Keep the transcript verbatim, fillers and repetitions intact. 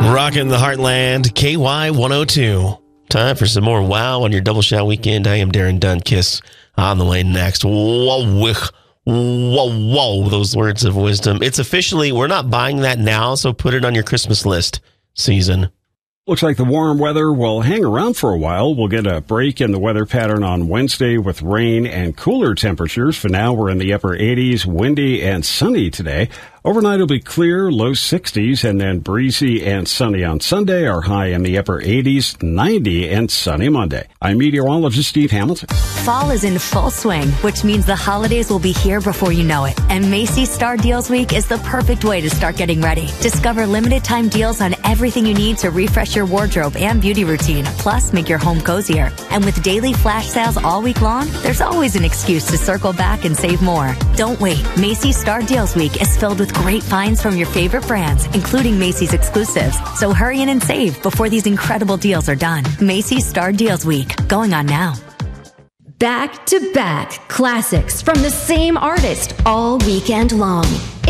Rocking the Heartland, K Y one oh two. Time for some more wow on your double shot weekend. I am Darren Dunn. Kiss on the way next. Whoa, whoa, whoa, those words of wisdom. It's officially, we're not buying that now, so put it on your Christmas list season. Looks like the warm weather will hang around for a while. We'll get a break in the weather pattern on Wednesday with rain and cooler temperatures. For now, we're in the upper eighties, windy and sunny today. Overnight it'll be clear, low sixties, and then breezy and sunny on Sunday. Our high in the upper eighties, ninety, and sunny Monday. I'm meteorologist Steve Hamilton. Fall is in full swing, which means the holidays will be here before you know it. And Macy's Star Deals Week is the perfect way to start getting ready. Discover limited time deals on everything you need to refresh your wardrobe and beauty routine, plus make your home cozier. And with daily flash sales all week long, there's always an excuse to circle back and save more. Don't wait. Macy's Star Deals Week is filled with great finds from your favorite brands, including Macy's exclusives. So hurry in and save before these incredible deals are done. Macy's Star Deals Week, going on now. Back to back classics from the same artist all weekend long.